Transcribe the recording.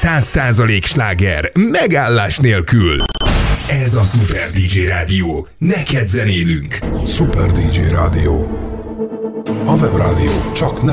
100% sláger, megállás nélkül. Ez a Super DJ Rádió. Neked zenélünk. Super DJ Rádió. A Webrádió csak neked.